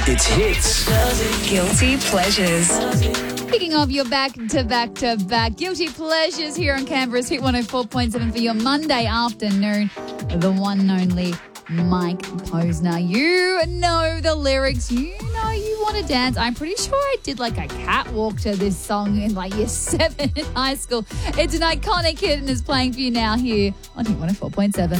It's hits. Guilty Pleasures. Speaking of your back-to-back Guilty Pleasures here on Canberra's Hit 104.7 for your Monday afternoon, the one and only Mike Posner. You know the lyrics. You know you want to dance. I'm pretty sure I did like a catwalk to this song in like year 7 in high school. It's an iconic hit and is playing for you now here on Hit 104.7.